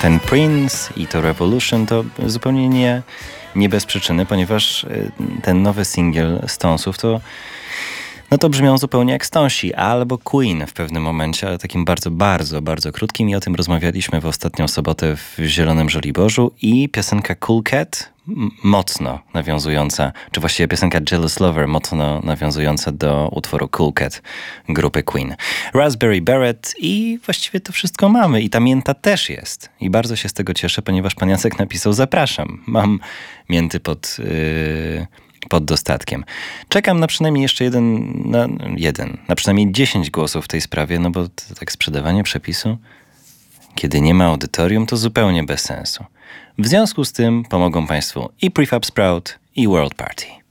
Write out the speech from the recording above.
Ten Prince i to Revolution to zupełnie nie bez przyczyny, ponieważ ten nowy singiel Stonesów to brzmią zupełnie jak Stonesi albo Queen w pewnym momencie, ale takim bardzo, bardzo, bardzo krótkim i o tym rozmawialiśmy w ostatnią sobotę w Zielonym Żoliborzu i piosenka Cool Cat mocno nawiązująca, czy właściwie piosenka Jealous Lover mocno nawiązująca do utworu Cool Cat grupy Queen. Raspberry Beret i właściwie to wszystko mamy i ta mięta też jest i bardzo się z tego cieszę, ponieważ pan Jacek napisał zapraszam, mam mięty pod dostatkiem. Czekam na przynajmniej jeszcze na przynajmniej 10 głosów w tej sprawie, no bo tak sprzedawanie przepisu, kiedy nie ma audytorium, to zupełnie bez sensu. W związku z tym pomogą Państwu i Prefab Sprout, i World Party.